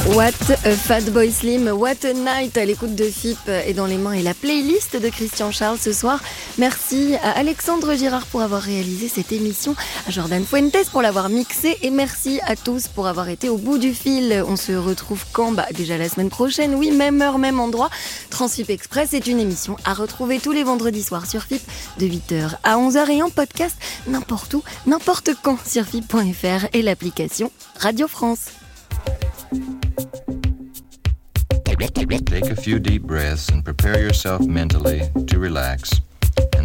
What a Fatboy Slim, What a Night à l'écoute de FIP et dans les mains et la playlist de Christian Charles ce soir. Merci à Alexandre Girard pour avoir réalisé cette émission, à Jordan Fuentes pour l'avoir mixée et merci à tous pour avoir été au bout du fil. On se retrouve quand ? Déjà la semaine prochaine, oui, même heure, même endroit. Transfip Express est une émission à retrouver tous les vendredis soirs sur FIP de 8h à 11h et en podcast n'importe où, n'importe quand sur FIP.fr et l'application Radio France. Take a few deep breaths and prepare yourself mentally to relax.